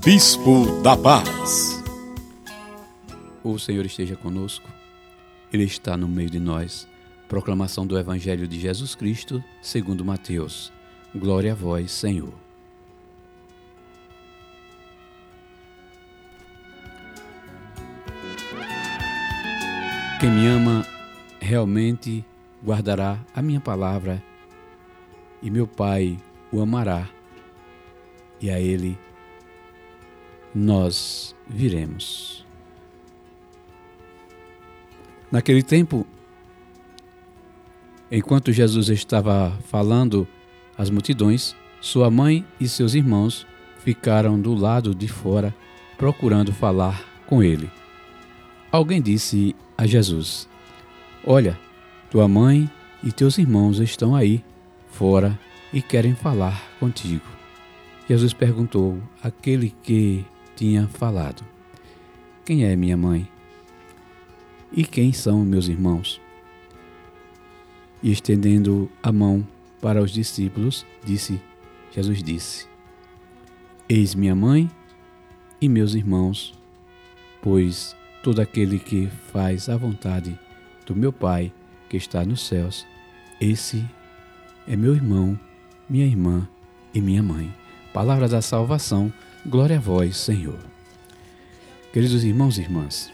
Bispo da Paz. O Senhor esteja conosco, Ele está no meio de nós. Proclamação do Evangelho de Jesus Cristo, segundo Mateus. Glória a vós, Senhor. Quem me ama realmente guardará a minha palavra, e meu Pai o amará, e a Ele nós viremos. Naquele tempo, enquanto Jesus estava falando às multidões, sua mãe e seus irmãos ficaram do lado de fora procurando falar com ele. Alguém disse a Jesus: "Olha, tua mãe e teus irmãos estão aí fora e querem falar contigo." Jesus perguntou àquele que tinha falado: "Quem é minha mãe? E quem são meus irmãos?" E estendendo a mão para os discípulos, Jesus disse: "Eis minha mãe e meus irmãos, pois todo aquele que faz a vontade do meu Pai que está nos céus, esse é meu irmão, minha irmã e minha mãe." Palavra da salvação, glória a vós, Senhor. Queridos irmãos e irmãs,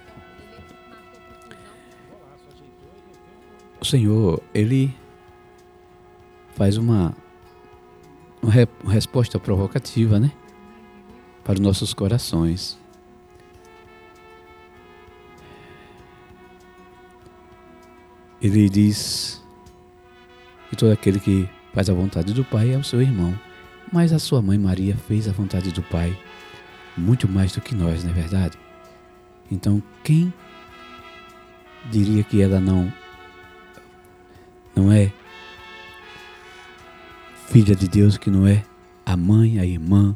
o Senhor, Ele faz uma resposta provocativa, né? Para os nossos corações. Ele diz que todo aquele que faz a vontade do Pai é o seu irmão. Mas a sua mãe Maria fez a vontade do Pai muito mais do que nós, não é verdade? Então, quem diria que ela não é filha de Deus, que não é a mãe, a irmã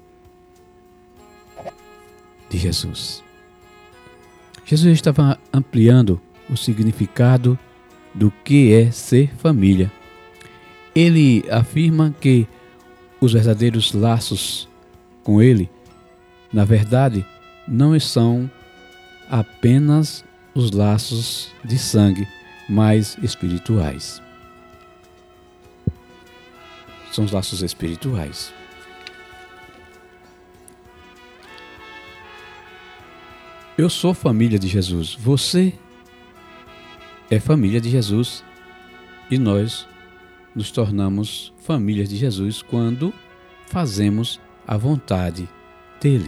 de Jesus? Jesus estava ampliando o significado do que é ser família. Ele afirma que os verdadeiros laços com Ele, na verdade, não são apenas os laços de sangue, mas espirituais. São os laços espirituais. Eu sou família de Jesus. Você é família de Jesus. E nós nos tornamos famílias de Jesus quando fazemos a vontade dele.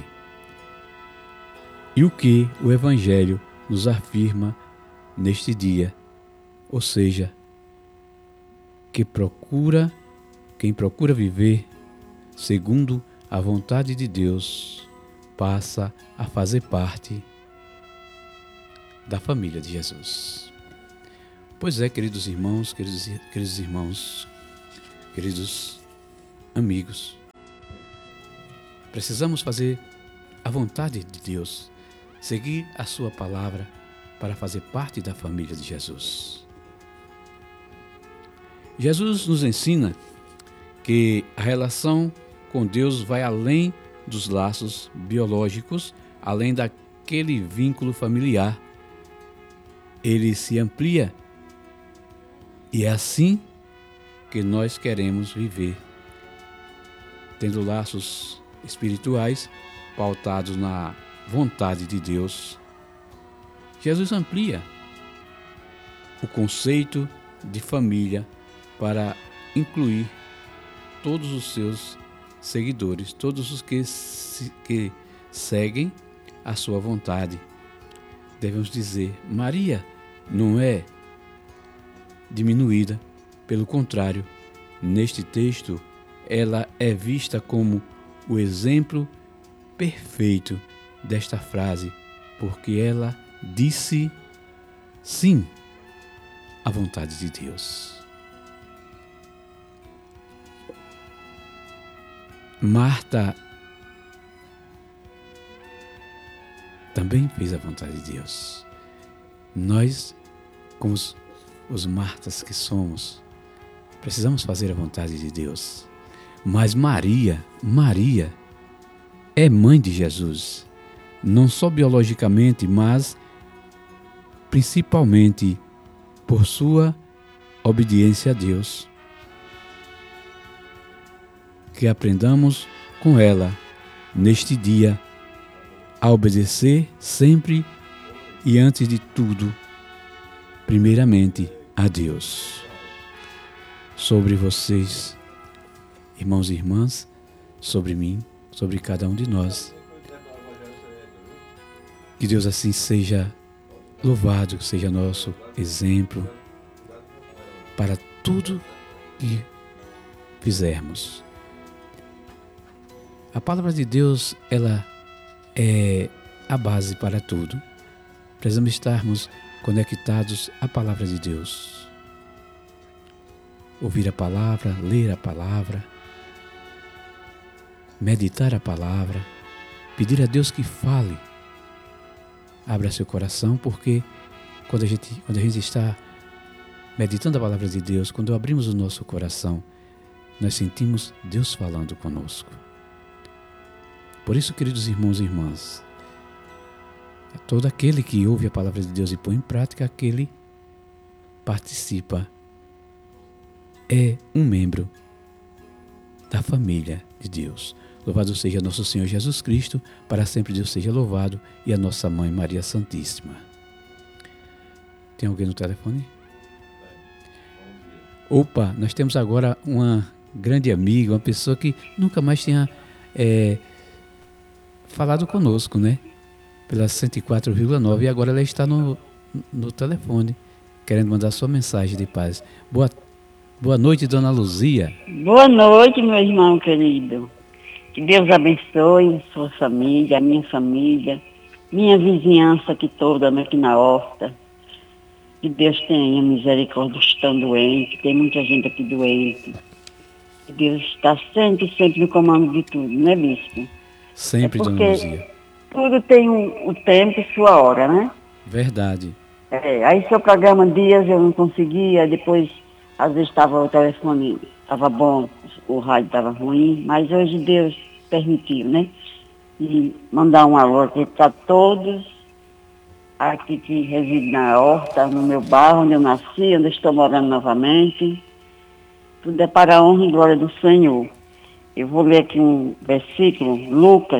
E o que o Evangelho nos afirma neste dia, ou seja, quem procura viver segundo a vontade de Deus passa a fazer parte da família de Jesus. Pois é, queridos irmãos, queridos irmãos, queridos amigos, precisamos fazer a vontade de Deus, seguir a sua palavra para fazer parte da família de Jesus. Jesus nos ensina que a relação com Deus vai além dos laços biológicos, além daquele vínculo familiar. Ele se amplia. E é assim que nós queremos viver, tendo laços espirituais pautados na vontade de Deus. Jesus amplia o conceito de família para incluir todos os seus seguidores, todos os que seguem a sua vontade. Devemos dizer, Maria não é diminuída, pelo contrário, neste texto ela é vista como o exemplo perfeito desta frase, porque ela disse sim à vontade de Deus. Marta também fez a vontade de Deus. Nós, como os Martas que somos, precisamos fazer a vontade de Deus. Mas Maria, é mãe de Jesus, não só biologicamente, mas principalmente por sua obediência a Deus. Que aprendamos com ela, neste dia, a obedecer sempre e antes de tudo, primeiramente a Deus. Sobre vocês, irmãos e irmãs, sobre mim, sobre cada um de nós. Que Deus assim seja louvado, seja nosso exemplo para tudo que fizermos. A palavra de Deus, ela é a base para tudo. Precisamos estarmos conectados à palavra de Deus. Ouvir a palavra, ler a palavra, meditar a palavra, pedir a Deus que fale. Abra seu coração, porque quando a gente está meditando a palavra de Deus, quando abrimos o nosso coração, nós sentimos Deus falando conosco. Por isso, queridos irmãos e irmãs, todo aquele que ouve a palavra de Deus e põe em prática, aquele participa, é um membro da família de Deus. Louvado seja nosso Senhor Jesus Cristo, para sempre Deus seja louvado, e a nossa Mãe Maria Santíssima. Tem alguém no telefone? Opa, nós temos agora uma grande amiga, uma pessoa que nunca mais tinha falado conosco, né? Pela 104,9, e agora ela está no telefone, querendo mandar sua mensagem de paz. Boa noite, dona Luzia. Boa noite, meu irmão querido. Que Deus abençoe sua família, a minha vizinhança aqui toda, aqui na horta. Que Deus tenha misericórdia dos que estão doentes, tem muita gente aqui doente. Que Deus está sempre no comando de tudo, né, bispo? Sempre, dona Luzia. Tudo tem o tempo e sua hora, né? Verdade. Aí seu programa dias eu não conseguia, depois às vezes o telefone estava bom, o rádio estava ruim, mas hoje Deus permitiu, né? E mandar um alô aqui para todos aqui que residem na horta, no meu bairro, onde eu nasci, onde eu estou morando novamente. Tudo é para a honra e glória do Senhor. Eu vou ler aqui um versículo, Lucas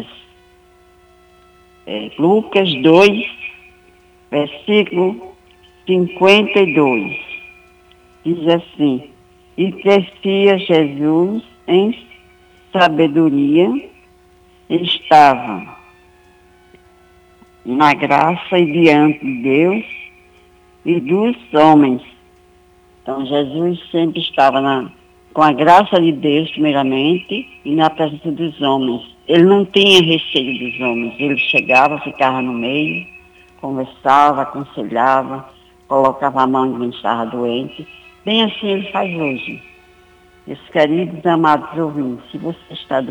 2, versículo 52. Diz assim: e crescia Jesus em sabedoria, estava na graça e diante de Deus e dos homens. Então Jesus sempre estava com a graça de Deus, primeiramente, e na presença dos homens. Ele não tinha receio dos homens. Ele chegava, ficava no meio, conversava, aconselhava, colocava a mão em quem estava doente. Bem assim ele faz hoje. Meus queridos, amados ouvintes, se você está